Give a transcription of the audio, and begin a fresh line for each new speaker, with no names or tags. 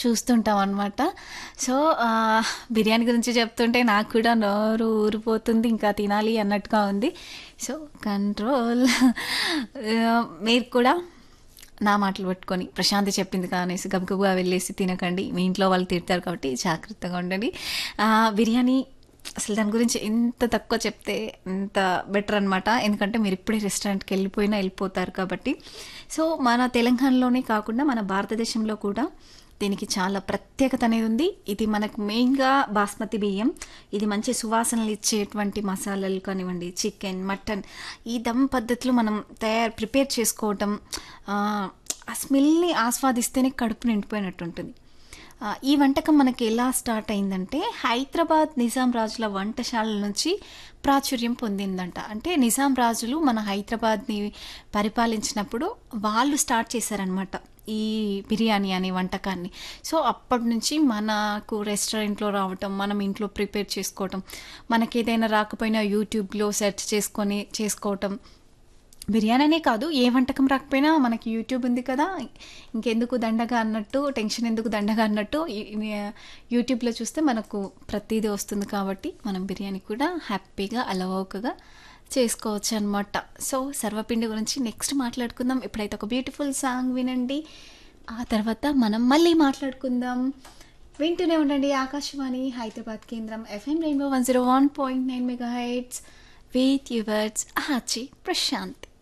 చూస్తుంటాం అనమాట. సో, బిర్యానీ గురించి చెప్తుంటే నాకు కూడా నోరు ఊరిపోతుంది. ఇంకా తినాలి అన్నట్టుగా ఉంది. So, control. మీరు కూడా నా మాటలు పట్టుకొని ప్రశాంతి చెప్పింది కదా అనేసి గబగబా వెళ్ళేసి తినకండి. మీ ఇంట్లో వాళ్ళు తిడతారు కాబట్టి జాగ్రత్తగా ఉండండి. బిర్యానీ అసలు దాని గురించి ఎంత తక్కువ చెప్తే అంత బెటర్ అనమాట. ఎందుకంటే మీరు ఇప్పుడే రెస్టారెంట్‌కి వెళ్ళిపోయినా వెళ్ళిపోతారు కాబట్టి. సో, మన తెలంగాణలోనే కాకుండా మన భారతదేశంలో కూడా దీనికి చాలా ప్రత్యేకత అనేది ఉంది. ఇది మనకు మెయిన్‌గా బాస్మతి బియ్యం. ఇది మంచి సువాసనలు ఇచ్చేటువంటి మసాలాలు కానివ్వండి, చికెన్, మటన్ ఈ దమ్ పద్ధతిలో మనం ప్రిపేర్ చేసుకోవటం, ఆ స్మెల్‌ని ఆస్వాదిస్తేనే కడుపు నిండిపోయినట్టుంటుంది. ఈ వంటకం మనకి ఎలా స్టార్ట్ అయిందంటే హైదరాబాద్ నిజాం రాజుల వంటశాలల నుంచి ప్రాచుర్యం పొందిందంట. అంటే నిజాం రాజులు మన హైదరాబాద్ని పరిపాలించినప్పుడు వాళ్ళు స్టార్ట్ చేశారనమాట ఈ బిర్యానీ అనే వంటకాన్ని. సో అప్పటి నుంచి మనకు రెస్టారెంట్లో రావటం, మనం ఇంట్లో ప్రిపేర్ చేసుకోవటం, మనకి ఏదైనా రాకపోయినా యూట్యూబ్లో సెర్చ్ చేసుకొని చేసుకోవటం. బిర్యానీ అనే కాదు, ఏ వంటకం రాకపోయినా మనకి యూట్యూబ్ ఉంది కదా, ఇంకెందుకు దండగా అన్నట్టు, టెన్షన్ ఎందుకు దండగా అన్నట్టు యూట్యూబ్లో చూస్తే మనకు ప్రతిదీ వస్తుంది కాబట్టి మనం బిర్యానీ కూడా హ్యాపీగా అలవోకగా చేసుకోవచ్చు అనమాట. సో సర్వపిండి గురించి నెక్స్ట్ మాట్లాడుకుందాం. ఇప్పుడైతే ఒక బ్యూటిఫుల్ సాంగ్ వినండి, ఆ తర్వాత మనం మళ్ళీ మాట్లాడుకుందాం. వింటూనే ఉండండి ఆకాశవాణి హైదరాబాద్ కేంద్రం FM rainbow 101.9 megahertz with yours ఆచి ప్రశాంత్.